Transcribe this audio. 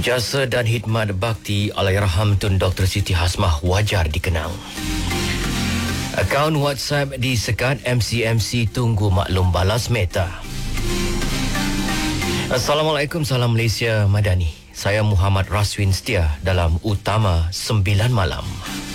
Jasa dan khidmat bakti Allahyarham Tun Dr. Siti Hasmah wajar dikenang. Akaun WhatsApp disekat, MC tunggu maklum balas Meta. Assalamualaikum, salam Malaysia Madani. Saya Muhammad Raswin Setia dalam Utama 9 Malam.